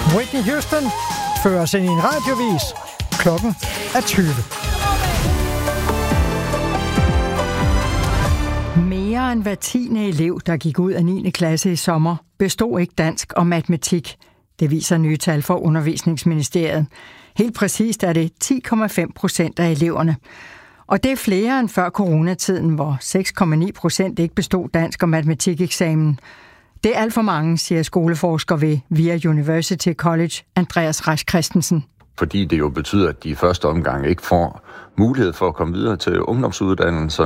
Whitney Houston fører os ind i en radiovis. Klokken er 20. Mere end hver 10. elev, der gik ud af 9. klasse i sommer, bestod ikke dansk og matematik. Det viser nye tal fra Undervisningsministeriet. Helt præcist er det 10,5% af eleverne. Og det er flere end før coronatiden, hvor 6,9% ikke bestod dansk og matematikeksamen. Det er alt for mange, siger skoleforsker ved VIA University College, Andreas Rasch Christensen. Fordi det jo betyder, at de i første omgang ikke får mulighed for at komme videre til ungdomsuddannelser.